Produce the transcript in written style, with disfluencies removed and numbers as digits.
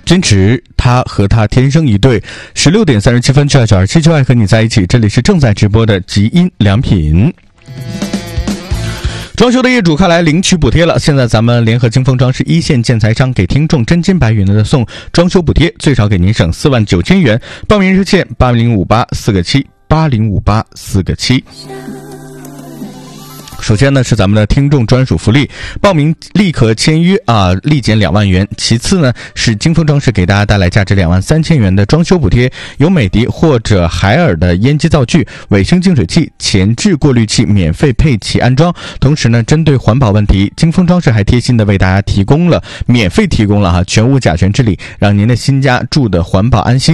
坚持他和他天生一对。16点37分，92927就爱和你在一起。这里是正在直播的极音良品。装修的业主快来领取补贴了！现在咱们联合金丰装饰一线建材商给听众真金白银的送装修补贴，最少给您省49000元。报名热线8058-4个7，8058-4个7。首先呢是咱们的听众专属福利，报名立刻签约立减2万元。其次呢是金丰装饰给大家带来价值23000元的装修补贴，有美的或者海尔的烟机灶具、卫生净水器、前置过滤器免费配齐安装。同时呢，针对环保问题，金丰装饰还贴心的为大家免费提供了全屋甲醛治理，让您的新家住的环保安心。